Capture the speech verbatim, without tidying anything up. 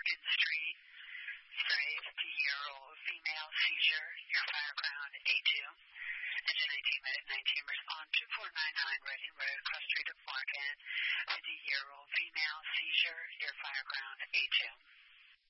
Street for a fifty-year-old female seizure. Your fireground